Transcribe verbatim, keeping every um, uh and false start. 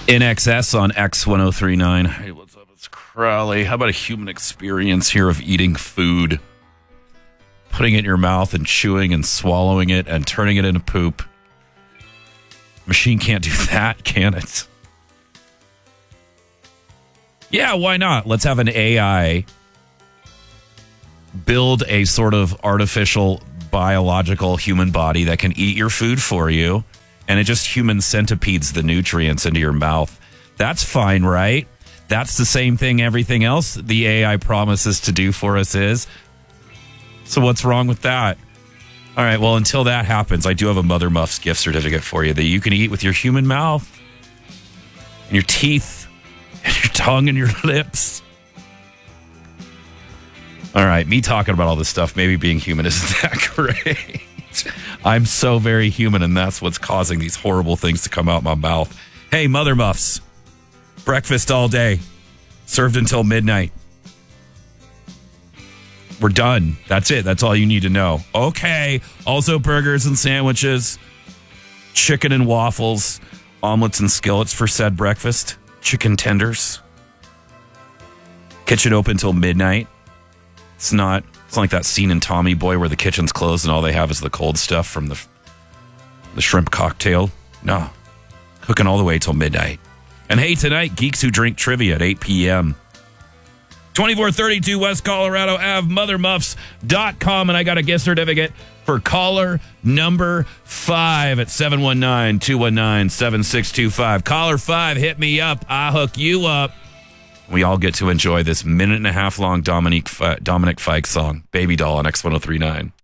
In Excess on X ten thirty-nine. Hey, what's up? It's Crowley. How about a human experience here of eating food? Putting it in your mouth and chewing and swallowing it and turning it into poop. Machine can't do that, can it? Yeah, why not? Let's have an A I build a sort of artificial biological human body that can eat your food for you, and it just human centipedes the nutrients into your mouth. That's fine, right? That's the same thing everything else the A I promises to do for us is. So what's wrong with that? All right, well, until that happens, I do have a Mother Muffs gift certificate for you that you can eat with your human mouth and your teeth and your tongue and your lips. All right, me talking about all this stuff, maybe being human isn't that great. I'm so very human, and that's what's causing these horrible things to come out my mouth. Hey, Mother Muffs, breakfast all day, served until midnight. We're done. That's it. That's all you need to know. Okay. Also burgers and sandwiches, chicken and waffles, omelets and skillets for said breakfast, chicken tenders. Kitchen open till midnight. It's not, it's not like that scene in Tommy Boy where the kitchen's closed and all they have is the cold stuff from the, the shrimp cocktail. No. Cooking all the way till midnight. And hey, tonight, Geeks Who Drink Trivia at eight p.m. twenty-four thirty-two West Colorado Avenue, mother muffs dot com, and I got a gift certificate for caller number five at seven one nine, two one nine, seven six two five. Caller five, hit me up. I'll hook you up. We all get to enjoy this minute and a half long Dominique F- Dominic Fike song, Baby Doll on X ten thirty-nine.